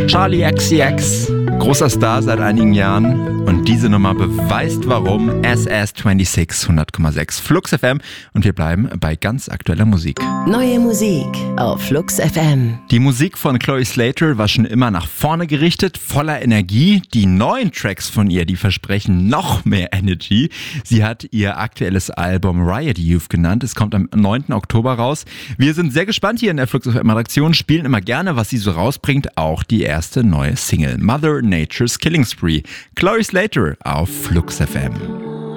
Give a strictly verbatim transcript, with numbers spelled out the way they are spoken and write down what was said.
Charli X C X, großer Star seit einigen Jahren. Und diese Nummer beweist warum. S S sechsundzwanzig, hundert Komma sechs Flux F M. Und wir bleiben bei ganz aktueller Musik. Neue Musik auf Flux F M. Die Musik von Chloe Slater war schon immer nach vorne gerichtet, voller Energie. Die neuen Tracks von ihr, die versprechen noch mehr Energy. Sie hat ihr aktuelles Album Riot Youth genannt. Es kommt am neunten Oktober raus. Wir sind sehr gespannt hier in der Flux F M-Redaktion, spielen immer gerne, was sie so rausbringt. Auch die erste neue Single, Mother Nature's Killing Spree. Chloe Slater auf Flux F M.